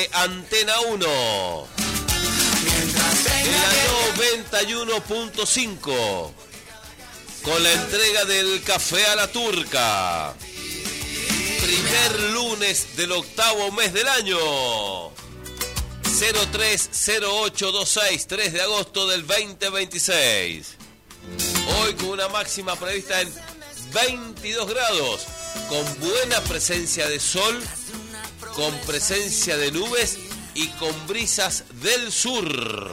Antena 1 el año 91.5 con la entrega del Café a la Turca, primer lunes del octavo mes del año, 030826, 3 de agosto del 2026. Hoy con una máxima prevista en 22 grados, con buena presencia de sol, con presencia de nubes y con brisas del sur.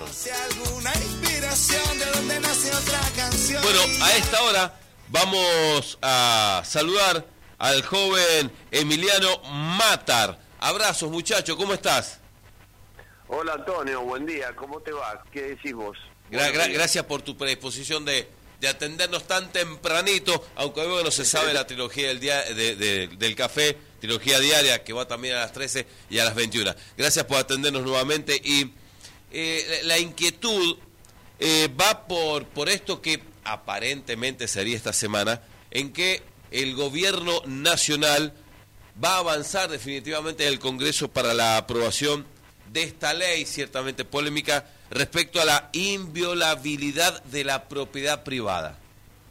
Bueno, a esta hora vamos a saludar al joven Emiliano Matar. Abrazos, muchacho, ¿cómo estás? Hola Antonio, buen día, ¿cómo te va? ¿Qué decís vos? Gracias por tu predisposición de atendernos tan tempranito, aunque luego no se sabe la trilogía del día del café, trilogía diaria que va también a las 13 y a las 21. Gracias por atendernos nuevamente y la inquietud va por esto que aparentemente sería esta semana, en que el gobierno nacional va a avanzar definitivamente en el Congreso para la aprobación de esta ley ciertamente polémica respecto a la inviolabilidad de la propiedad privada.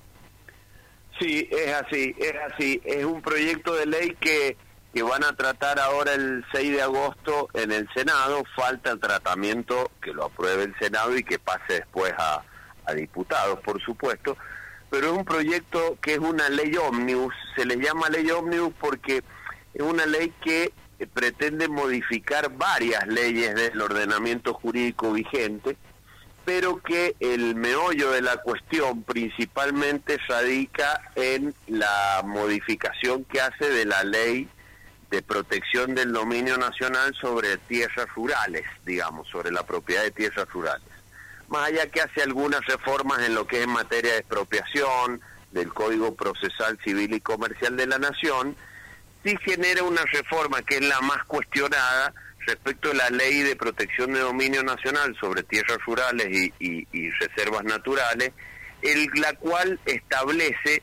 Sí, es así. Es un proyecto de ley que van a tratar ahora el 6 de agosto en el Senado. Falta el tratamiento, que lo apruebe el Senado y que pase después a diputados, por supuesto. Pero es un proyecto que es una ley ómnibus. Se le llama ley ómnibus porque es una ley que pretende modificar varias leyes del ordenamiento jurídico vigente, pero que el meollo de la cuestión principalmente radica en la modificación que hace de la ley de protección del dominio nacional sobre tierras rurales, digamos, sobre la propiedad de tierras rurales. Más allá que hace algunas reformas en lo que es en materia de expropiación, del Código Procesal Civil y Comercial de la Nación, sí genera una reforma que es la más cuestionada respecto a la Ley de Protección de Dominio Nacional sobre tierras rurales y reservas naturales, la cual establece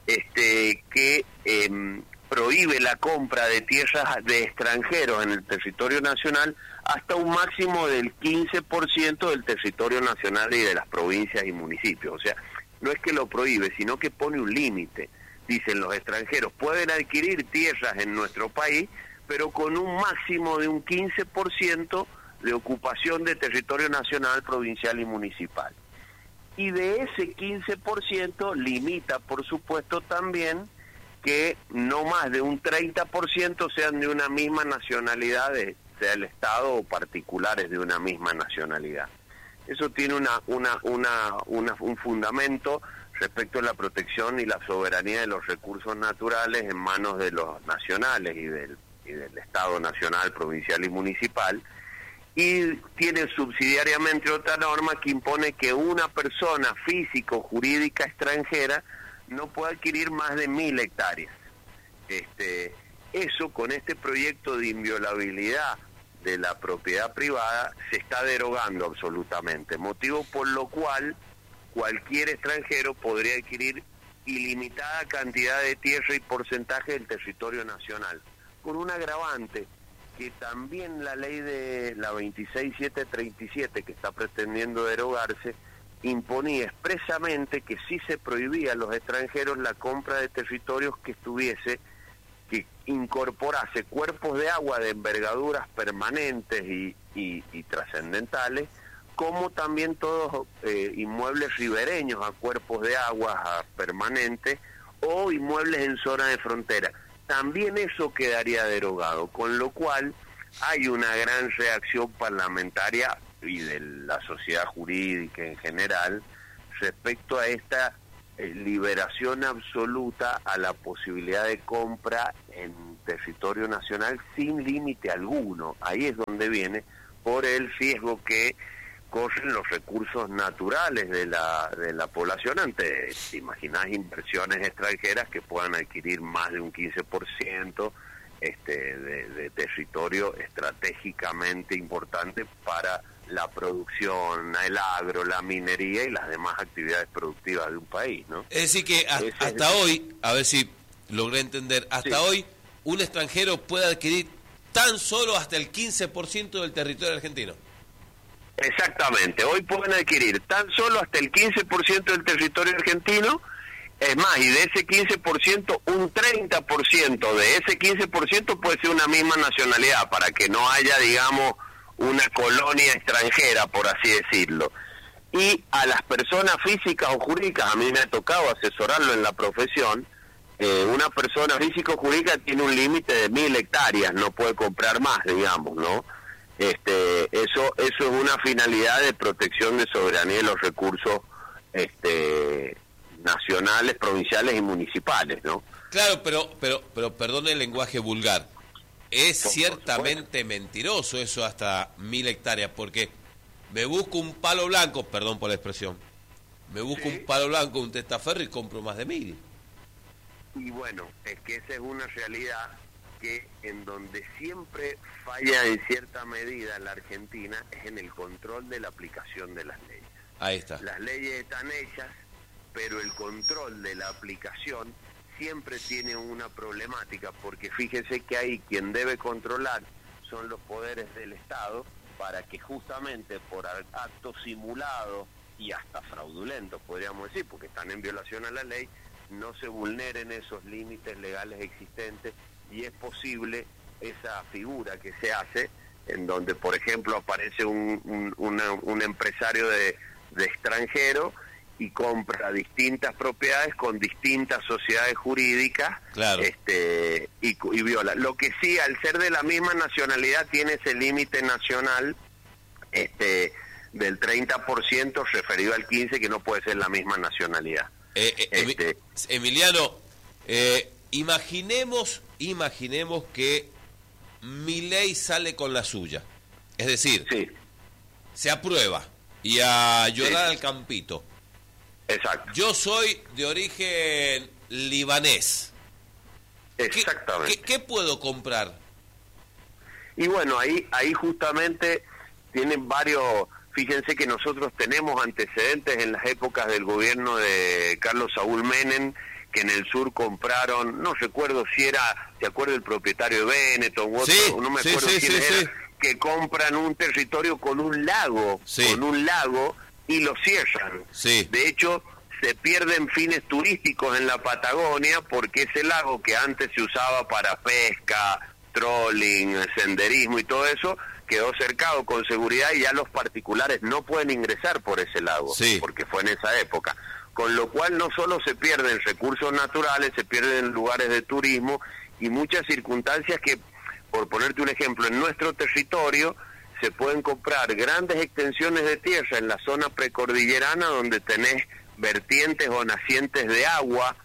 que prohíbe la compra de tierras de extranjeros en el territorio nacional hasta un máximo del 15% del territorio nacional y de las provincias y municipios. O sea, no es que lo prohíbe, sino que pone un límite. Dicen, los extranjeros pueden adquirir tierras en nuestro país, pero con un máximo de un 15% de ocupación de territorio nacional, provincial y municipal. Y de ese 15% limita, por supuesto, también que no más de un 30% sean de una misma nacionalidad, sea el Estado o particulares de una misma nacionalidad. Eso tiene un fundamento respecto a la protección y la soberanía de los recursos naturales en manos de los nacionales y del Estado nacional, provincial y municipal, y tiene subsidiariamente otra norma que impone que una persona física o jurídica extranjera no puede adquirir más de 1.000 hectáreas. Eso, con este proyecto de inviolabilidad de la propiedad privada, se está derogando absolutamente, motivo por lo cual cualquier extranjero podría adquirir ilimitada cantidad de tierra y porcentaje del territorio nacional, con un agravante que también la ley de la 26737, que está pretendiendo derogarse, imponía expresamente que sí se prohibía a los extranjeros la compra de territorios que incorporase cuerpos de agua de envergaduras permanentes y trascendentales, como también todos inmuebles ribereños a cuerpos de agua permanentes o inmuebles en zona de frontera. También eso quedaría derogado, con lo cual hay una gran reacción parlamentaria y de la sociedad jurídica en general respecto a esta liberación absoluta a la posibilidad de compra en territorio nacional sin límite alguno. Ahí es donde viene, por el riesgo que corren los recursos naturales de la población ante, ¿te imaginás, inversiones extranjeras que puedan adquirir más de un 15% de territorio estratégicamente importante para la producción, el agro, la minería y las demás actividades productivas de un país, ¿no? Es decir que hasta hoy, a ver si logré entender, hasta hoy un extranjero puede adquirir tan solo hasta el 15% del territorio argentino. Exactamente, hoy pueden adquirir tan solo hasta el 15% del territorio argentino. Es más, y de ese 15%, un 30% de ese 15% puede ser una misma nacionalidad, para que no haya, digamos, una colonia extranjera, por así decirlo. Y a las personas físicas o jurídicas, a mí me ha tocado asesorarlo en la profesión, una persona física o jurídica tiene un límite de 1.000 hectáreas, no puede comprar más, digamos, ¿no? Eso es una finalidad de protección de soberanía de los recursos nacionales, provinciales y municipales, ¿no? Claro, pero perdone el lenguaje vulgar. Es ciertamente mentiroso eso hasta 1.000 hectáreas, porque me busco un palo blanco, perdón por la expresión, me busco un palo blanco, un testaferro y compro más de 1.000. Y bueno, es que esa es una realidad que en donde siempre falla en cierta medida la Argentina es en el control de la aplicación de las leyes. Ahí está. Las leyes están hechas, pero el control de la aplicación siempre tiene una problemática, porque fíjense que ahí quien debe controlar son los poderes del Estado, para que justamente por actos simulados y hasta fraudulentos, podríamos decir, porque están en violación a la ley, no se vulneren esos límites legales existentes, y es posible esa figura que se hace, en donde, por ejemplo, aparece un empresario de extranjero y compra distintas propiedades con distintas sociedades jurídicas, claro, y viola. Lo que sí, al ser de la misma nacionalidad, tiene ese límite nacional del 30% referido al 15%, que no puede ser la misma nacionalidad. Emiliano, imaginemos que Milei sale con la suya, es decir, sí, se aprueba y a llorar al campito. Exacto. Yo soy de origen libanés. Exactamente. ¿Qué puedo comprar? Y bueno, ahí justamente tienen varios. Fíjense que nosotros tenemos antecedentes en las épocas del gobierno de Carlos Saúl Menem, que en el sur compraron, no recuerdo si era, ¿se acuerda el propietario de Benetton u otro? Sí, no me acuerdo quién era, sí, que compran un territorio con un lago, y lo cierran. Sí. De hecho, se pierden fines turísticos en la Patagonia, porque ese lago que antes se usaba para pesca, trolling, senderismo y todo eso, quedó cercado con seguridad, y ya los particulares no pueden ingresar por ese lago, porque fue en esa época. Con lo cual no solo se pierden recursos naturales, se pierden lugares de turismo y muchas circunstancias que, por ponerte un ejemplo, en nuestro territorio se pueden comprar grandes extensiones de tierra en la zona precordillerana, donde tenés vertientes o nacientes de agua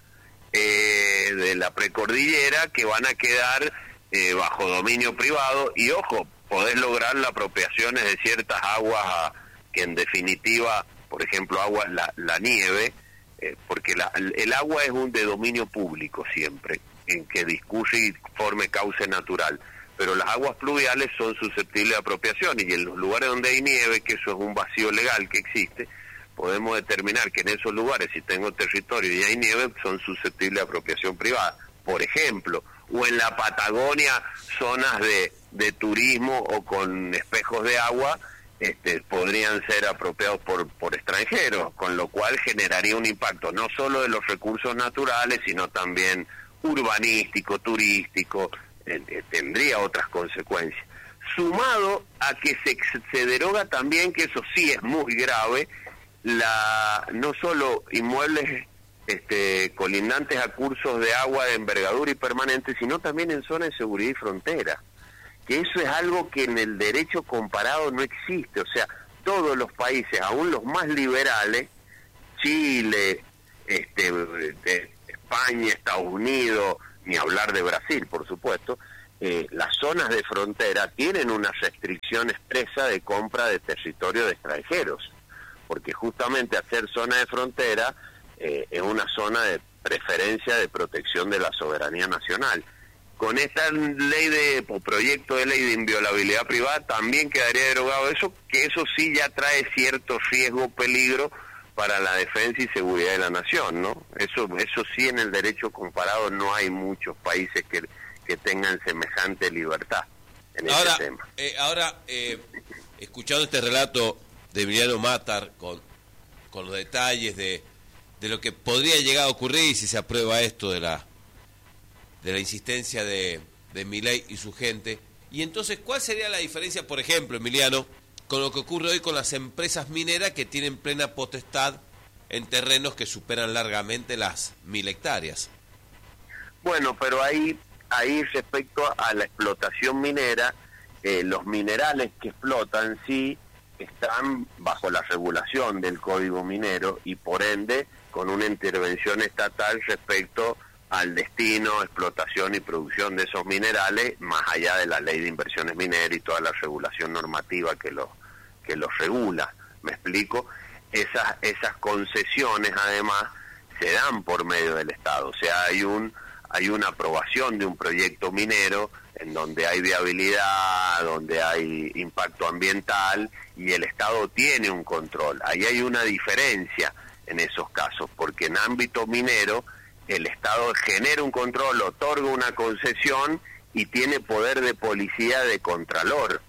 de la precordillera que van a quedar bajo dominio privado, y ojo, podés lograr las apropiaciones de ciertas aguas que en definitiva, por ejemplo, la nieve, porque el agua es de dominio público siempre, en que discurre y forme cauce natural, pero las aguas pluviales son susceptibles de apropiación, y en los lugares donde hay nieve, que eso es un vacío legal que existe, podemos determinar que en esos lugares, si tengo territorio y hay nieve, son susceptibles de apropiación privada, por ejemplo, o en la Patagonia, zonas de turismo o con espejos de agua, podrían ser apropiados por extranjeros, con lo cual generaría un impacto no solo de los recursos naturales, sino también urbanístico, turístico, tendría otras consecuencias. Sumado a que se deroga también, que eso sí es muy grave, no solo inmuebles colindantes a cursos de agua de envergadura y permanente, sino también en zonas de seguridad y frontera, que eso es algo que en el derecho comparado no existe. O sea, todos los países, aún los más liberales, Chile, España, Estados Unidos, ni hablar de Brasil, por supuesto, las zonas de frontera tienen una restricción expresa de compra de territorio de extranjeros, porque justamente hacer zona de frontera es una zona de preferencia de protección de la soberanía nacional. Con esta ley o proyecto de ley de inviolabilidad privada también quedaría derogado eso, que eso sí ya trae cierto riesgo, peligro para la defensa y seguridad de la nación, ¿no? Eso sí, en el derecho comparado no hay muchos países que tengan semejante libertad. en ese tema. Escuchando este relato de Emiliano Matar con los detalles de lo que podría llegar a ocurrir si se aprueba esto de la insistencia de Milei y su gente, y entonces, ¿cuál sería la diferencia, por ejemplo, Emiliano, con lo que ocurre hoy con las empresas mineras que tienen plena potestad en terrenos que superan largamente las 1000 hectáreas? Bueno, pero ahí respecto a la explotación minera, los minerales que explotan sí están bajo la regulación del Código Minero y por ende con una intervención estatal respecto al destino, explotación y producción de esos minerales, más allá de la ley de inversiones mineras y toda la regulación normativa que los regula. ¿Me explico? Esas concesiones además se dan por medio del Estado, o sea, hay una aprobación de un proyecto minero en donde hay viabilidad, donde hay impacto ambiental y el Estado tiene un control. Ahí hay una diferencia en esos casos, porque en ámbito minero el Estado genera un control, otorga una concesión y tiene poder de policía de contralor.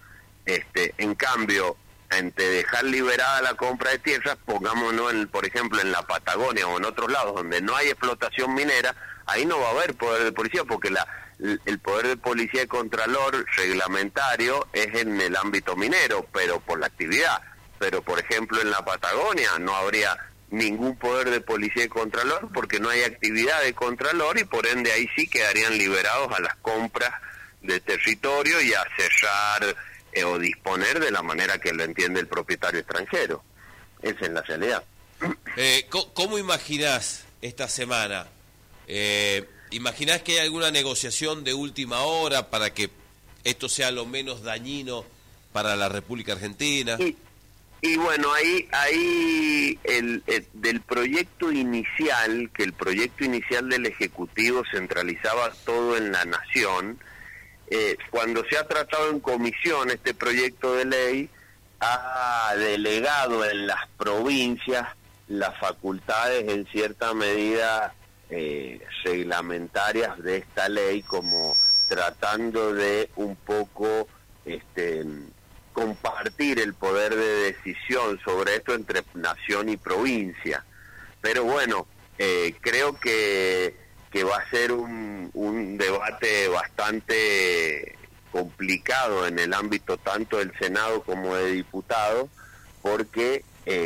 En cambio, ante dejar liberada la compra de tierras, pongámonos por ejemplo en la Patagonia o en otros lados donde no hay explotación minera, ahí no va a haber poder de policía porque el poder de policía de contralor reglamentario es en el ámbito minero, pero por la actividad. Pero por ejemplo en la Patagonia no habría ningún poder de policía y contralor porque no hay actividad de contralor y por ende ahí sí quedarían liberados a las compras de territorio y a cerrar o disponer de la manera que lo entiende el propietario extranjero. Esa es la realidad. ¿Cómo imaginás esta semana? ¿Imaginás que hay alguna negociación de última hora para que esto sea lo menos dañino para la República Argentina? Y bueno, ahí del proyecto inicial, que el proyecto inicial del Ejecutivo centralizaba todo en la Nación, cuando se ha tratado en comisión este proyecto de ley, ha delegado en las provincias las facultades en cierta medida reglamentarias de esta ley, como tratando de un poco compartir el poder de decisión sobre esto entre nación y provincia. Pero bueno, creo que va a ser un debate bastante complicado en el ámbito tanto del Senado como de diputados, porque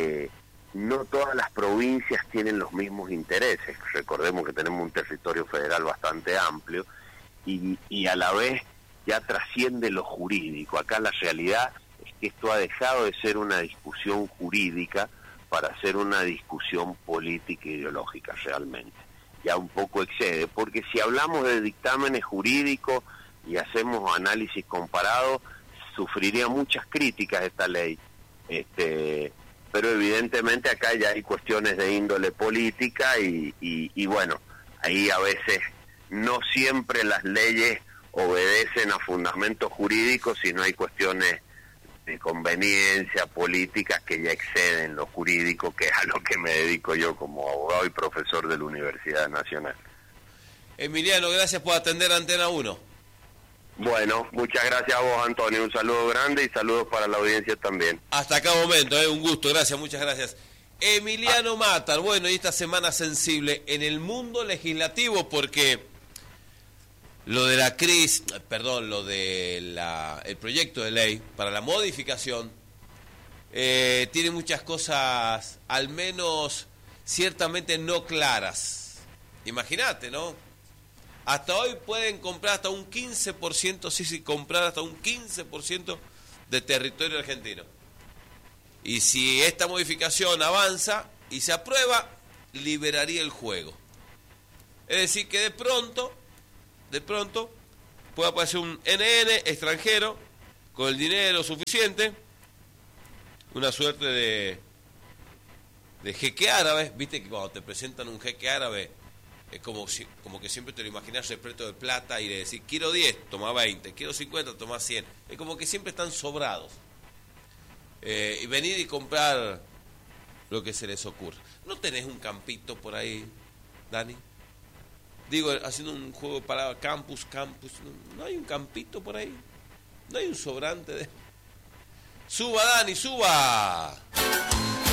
no todas las provincias tienen los mismos intereses. Recordemos que tenemos un territorio federal bastante amplio y a la vez ya trasciende lo jurídico. Acá la realidad es que esto ha dejado de ser una discusión jurídica para ser una discusión política e ideológica realmente. Ya un poco excede, porque si hablamos de dictámenes jurídicos y hacemos análisis comparado, sufriría muchas críticas esta ley. Pero evidentemente acá ya hay cuestiones de índole política y bueno, ahí a veces no siempre las leyes obedecen a fundamentos jurídicos, sino hay cuestiones de conveniencia políticas que ya exceden lo jurídico, que es a lo que me dedico yo como abogado y profesor de la Universidad Nacional. Emiliano, gracias por atender Antena 1. Bueno, muchas gracias a vos, Antonio, un saludo grande y saludos para la audiencia también. Hasta acá momento, un gusto, gracias, muchas gracias. Emiliano Matar, bueno, y esta semana sensible en el mundo legislativo porque lo de la crisis, lo de el proyecto de ley para la modificación tiene muchas cosas, al menos ciertamente no claras. Imagínate, ¿no? Hasta hoy pueden comprar hasta un 15%, comprar hasta un 15% de territorio argentino. Y si esta modificación avanza y se aprueba, liberaría el juego. Es decir, que de pronto puede aparecer un NN extranjero con el dinero suficiente, una suerte de jeque árabe. Viste que cuando te presentan un jeque árabe es como que siempre te lo imaginas repleto de plata y le decís, quiero 10, toma 20, quiero 50, toma 100. Es como que siempre están sobrados. Y venir y comprar lo que se les ocurra. ¿No tenés un campito por ahí, Dani? Digo, haciendo un juego para campus, ¿no hay un campito por ahí? No hay un sobrante de... Suba, Dani, suba.